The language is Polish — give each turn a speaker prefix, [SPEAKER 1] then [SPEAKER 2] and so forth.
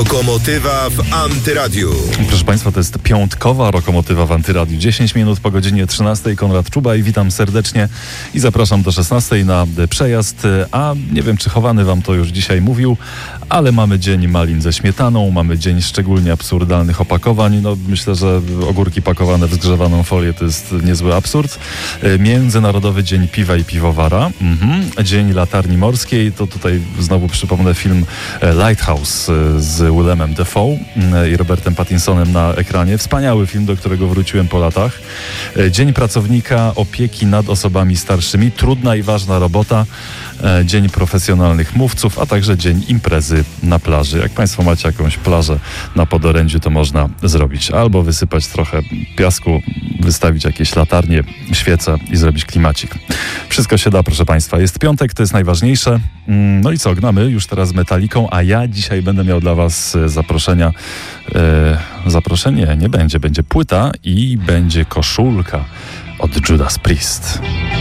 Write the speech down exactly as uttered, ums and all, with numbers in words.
[SPEAKER 1] Lokomotywa w Antyradiu.
[SPEAKER 2] Proszę Państwa, to jest piątkowa Lokomotywa w Antyradiu. dziesięć minut po godzinie trzynastej. Konrad Czubaj, witam serdecznie i zapraszam do szesnastej na przejazd. A nie wiem, czy Chowany Wam to już dzisiaj mówił, ale mamy dzień malin ze śmietaną, mamy dzień szczególnie absurdalnych opakowań. No, myślę, że ogórki pakowane w zgrzewaną folię to jest niezły absurd. Międzynarodowy Dzień Piwa i Piwowara. Mhm. Dzień Latarni Morskiej. To tutaj znowu przypomnę film Lighthouse z Willemem Dafoe i Robertem Pattinsonem na ekranie. Wspaniały film, do którego wróciłem po latach. Dzień Pracownika Opieki nad Osobami Starszymi. Trudna i ważna robota. Dzień Profesjonalnych Mówców, a także Dzień Imprezy na plaży. Jak Państwo macie jakąś plażę na Podorędziu, to można zrobić. Albo wysypać trochę piasku, wystawić jakieś latarnie, świece i zrobić klimacik. Wszystko się da, proszę Państwa. Jest piątek, to jest najważniejsze. No i co, gnamy już teraz z Metaliką, a ja dzisiaj będę miał dla Was zaproszenia. E, zaproszenie nie będzie, będzie płyta i będzie koszulka od Judas Priest.